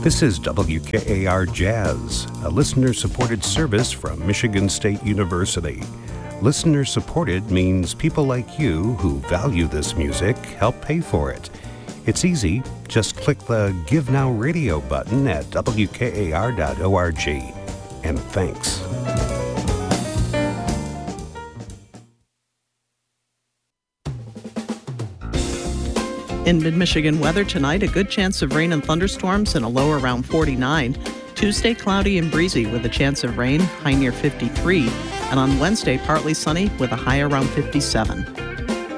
This is WKAR Jazz, a listener-supported service from Michigan State University. Listener-supported means people like you who value this music help pay for it. It's easy. Just click the Give Now Radio button at WKAR.org. And thanks. In mid-Michigan weather tonight, a good chance of rain and thunderstorms and a low around 49. Tuesday, cloudy and breezy with a chance of rain, high near 53. And on Wednesday, partly sunny with a high around 57.